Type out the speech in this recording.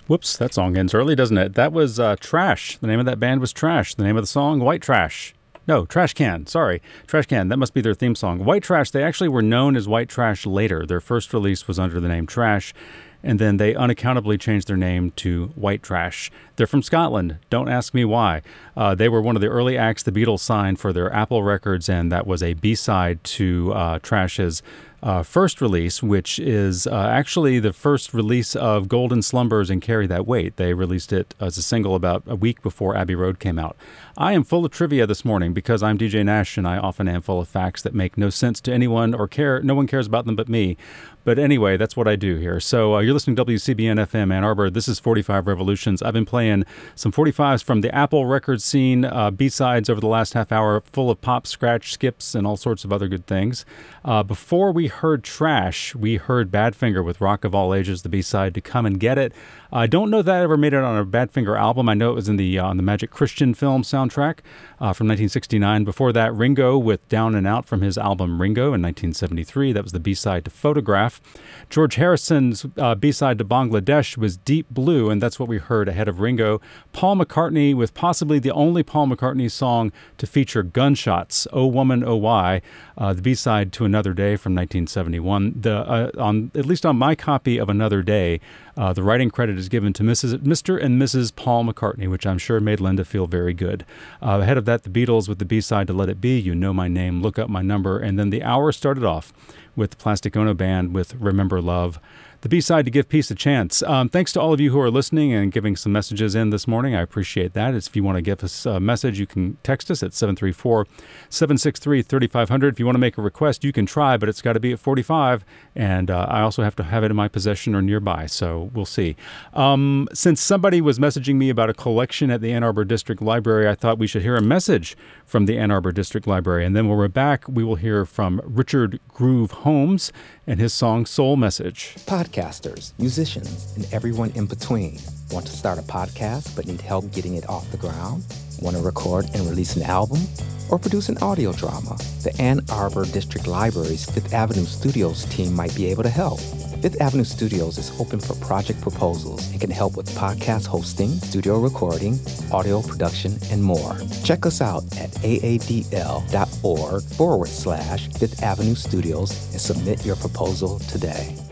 Whoops, that song ends early, doesn't it? That was Trash. The name of that band was Trash. The name of the song, White Trash. No, Trash Can. Sorry. Trash Can. That must be their theme song. White Trash, they actually were known as White Trash later. Their first release was under the name Trash, and then they unaccountably changed their name to White Trash. They're from Scotland. Don't ask me why. They were one of the early acts the Beatles signed for their Apple Records, and that was a B-side to Trash's first release, which is actually the first release of Golden Slumbers and Carry That Weight. They released it as a single about a week before Abbey Road came out. I am full of trivia this morning because I'm DJ Nash, and I often am full of facts that make no sense to anyone or care. No one cares about them but me. But anyway, that's what I do here. So you're listening to WCBN FM Ann Arbor. This is 45 Revolutions. I've been playing some 45s from the Apple Records scene, B-sides over the last half hour, full of pop, scratch, skips, and all sorts of other good things. Before we heard Trash, we heard Badfinger with Rock of All Ages, the B-side to Come and Get It. I don't know that I ever made it on a Badfinger album. I know it was in the on the Magic Christian film soundtrack from 1969. Before that, Ringo with Down and Out from his album Ringo in 1973. That was the B-side to Photograph. George Harrison's B-side to Bangladesh was Deep Blue, and that's what we heard ahead of Ringo. Paul McCartney with possibly the only Paul McCartney song to feature gunshots, Oh Woman, Oh Why, the B-side to Another Day from 1971. At least on my copy of Another Day, the writing credit is given to Mr. and Mrs. Paul McCartney, which I'm sure made Linda feel very good. Ahead of that, the Beatles with the B-side to Let It Be, You Know My Name, Look Up My Number, and then the hour started off with the Plastic Ono Band with Remember Love. The B-side to Give Peace a Chance. Thanks to all of you who are listening and giving some messages in this morning. I appreciate that. If you want to give us a message, you can text us at 734-763-3500. If you want to make a request, you can try, but it's got to be at 45. And I also have to have it in my possession or nearby, so we'll see. Since somebody was messaging me about a collection at the Ann Arbor District Library, I thought we should hear a message from the Ann Arbor District Library. And then when we're back, we will hear from Richard Groove Holmes and his song Soul Message. Podcasters, musicians, and everyone in between. Want to start a podcast but need help getting it off the ground? Want to record and release an album? Or produce an audio drama? The Ann Arbor District Library's Fifth Avenue Studios team might be able to help. Fifth Avenue Studios is open for project proposals and can help with podcast hosting, studio recording, audio production, and more. Check us out at aadl.org/Fifth Avenue Studios and submit your proposal today.